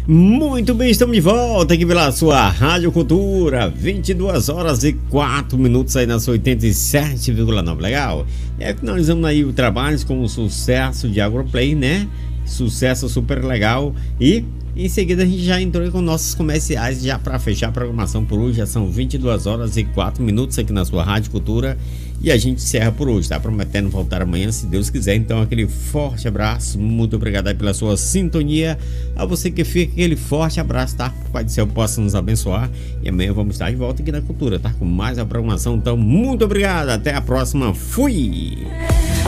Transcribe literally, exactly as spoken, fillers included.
Muito bem, estamos de volta aqui pela sua Rádio Cultura, vinte e duas horas e quatro minutos aí na sua oitenta e sete vírgula nove, legal? É que nós vamos aí o trabalho com o sucesso de Agroplay, né? Sucesso super legal. E em seguida a gente já entrou com nossos comerciais já para fechar a programação por hoje. Já são vinte e duas horas e quatro minutos aqui na sua Rádio Cultura. E a gente encerra por hoje, tá? Prometendo voltar amanhã, se Deus quiser. Então, aquele forte abraço. Muito obrigado aí pela sua sintonia. A você que fica, aquele forte abraço, tá? Pai do céu possa nos abençoar. E amanhã vamos estar de volta aqui na Cultura, tá? Com mais a programação. Então, muito obrigado. Até a próxima. Fui!